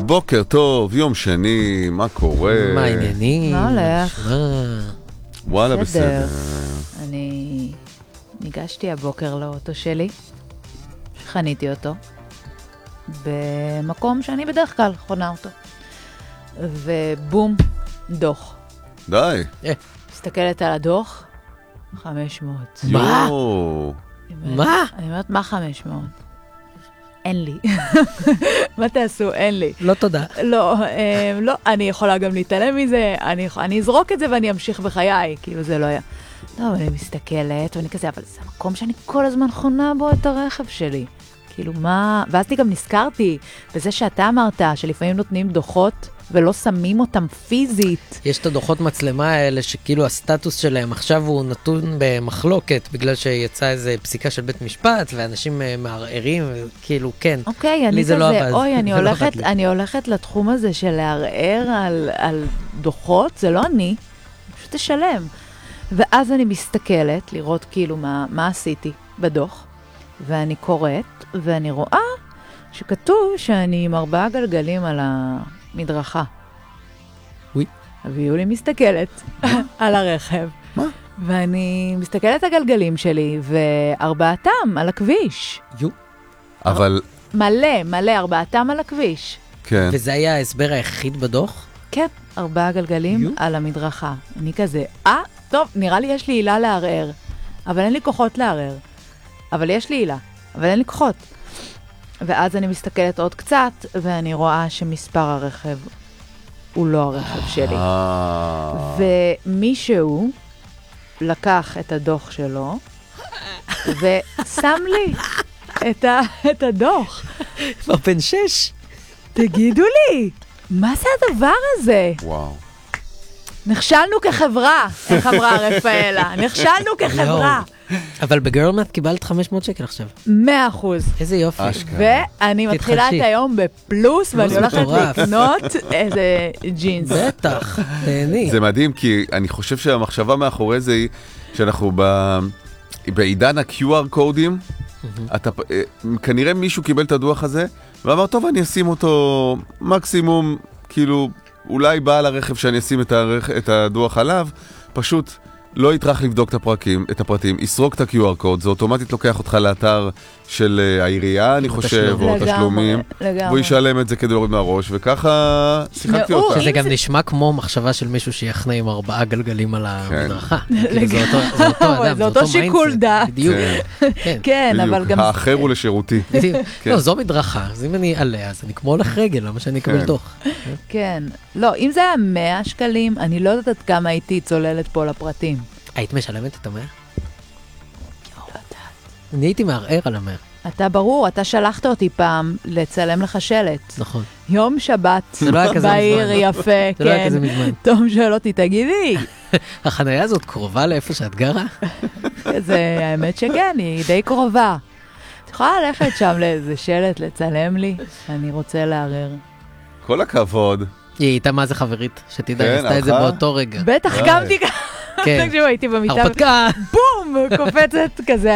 בוקר טוב, יום שני, מה קורה? מה העניינים? מה הולך? וואלה, בסדר. אני ניגשתי הבוקר לאוטו שלי, שחניתי אותו, במקום שאני בדרך כלל חונה אותו. ובום, דוח. די. מסתכלת על הדוח, 500. מה? יואו. מה? אני אומרת, מה 500? אין לי. מה תעשו? אין לי. לא תודה. לא, אני יכולה גם להתעלם מזה, אני אזרוק את זה ואני אמשיך בחיי, כאילו זה לא היה. לא, אני מסתכלת, ואני כזה, אבל זה מקום שאני כל הזמן חונה בו את הרכב שלי. כאילו מה, ואז אני גם נזכרתי בזה שאתה אמרת, שלפעמים נותנים דוחות ולא שמים אותם פיזית. יש את הדוחות מצלמה האלה שכאילו הסטטוס שלהם עכשיו הוא נתון במחלוקת, בגלל שיצא איזה פסיקה של בית משפט, ואנשים מערערים, כאילו כן. אוקיי, אני כזה, אוי, אני הולכת לתחום הזה של לערער על דוחות, זה לא אני פשוט אשלם. ואז אני מסתכלת לראות כאילו מה עשיתי בדוח, ואני קוראת, ואני רואה שכתוב שאני עם 4 גלגלים על המדרכה. וואי. ויולי מסתכלת על הרכב. מה? ואני מסתכלת על הגלגלים שלי, ו4 על הכביש. יו. אבל, מלא, 4 על הכביש. כן. וזה היה ההסבר היחיד בדוח? כן, 4 גלגלים על המדרכה. אני כזה, טוב, נראה לי יש לי עילה לערער, אבל אין לי כוחות לערער. אבל יש לי עילה, אבל אין לי כוחות. ואז אני מסתכלת עוד קצת, ואני רואה שמספר הרכב הוא לא הרכב שלי. ומישהו לקח את הדוח שלו, ושם לי את הדוח. כבר בן 6. תגידו לי, מה זה הדבר הזה? וואו. נכשלנו כחברה, איך אמרה רפאלה, נכשלנו כחברה. אבל בגרלמאט קיבלת 500 שקל עכשיו. 100%. איזה יופי. ואני מתחילה את היום בפלוס, ואני הולכת לקנות איזה ג'ינס. בטח, תהני. זה מדהים, כי אני חושב שהמחשבה מאחורי זה היא שאנחנו בעידן ה-QR קודים, כנראה מישהו קיבל את הדוח הזה, ואמר, טוב, אני אשים אותו מקסימום, כאילו, אולי בעל הרכב שאני אשים את הדוח עליו, פשוט לא יטרח לבדוק את הפרטים, יסרוק את ה-QR קוד, זה אוטומטית לוקח אותך לאתר של העירייה, אני חושב, או תשלומים, והוא ישלם את זה כדי להוריד מהראש, וככה שיחקתי אותה. שזה גם נשמע כמו מחשבה של מישהו שיחנה עם 4 גלגלים על המדרכה. זה אותו אדם, זה אותו שיקול דעת. בדיוק. כן, אבל גם... האחר הוא לשירותי. לא, זו מדרכה, אז אם אני עליה, אז אני כמו הולך רגל, למה שאני אקבל דוח. כן. לא, אם זה היה 100 שקלים, אני לא יודעת כמה הייתי צוללת פה לפרטים. היית משלמת את 100? אני הייתי מערער על 100. אתה ברור, אתה שלחת אותי פעם לצלם לך שלט. נכון. יום שבת בעיר יפה, כן. זה לא היה כזה מזמן. תום שואל אותי, תגידי. החנייה הזאת קרובה לאיפה שאת גרה? זה האמת שכן, היא די קרובה. את יכולה ללכת שם לאיזה שלט לצלם לי? אני רוצה לערער. כל הכבוד. היא הייתה מה זה חברית, שתדע, היא עשתה את זה באותו רגע. בטח קמתי ככה. כן. תקשיבו, הייתי במיטה. הרפתקה. בום! קופצת כזה.